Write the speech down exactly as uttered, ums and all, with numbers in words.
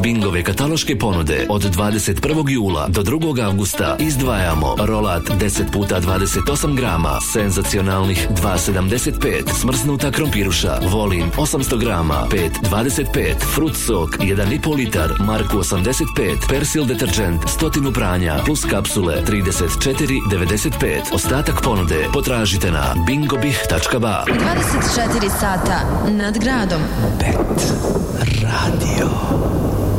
Bingove kataloške ponude od dvadeset prvog jula do drugog avgusta izdvajamo rolat deset puta dvadeset osam grama, senzacionalnih dva sedamdeset pet, smrznuta krompiruša, volin osamsto grama, pet dvadeset pet, frut sok jedan i po litar, marku osamdeset pet, persil deterđent, stotinu pranja, plus kapsule trideset četiri devedeset pet. Ostatak ponude potražite na bingobih tačka ba. dvadeset četiri sata nad gradom. Pet radio.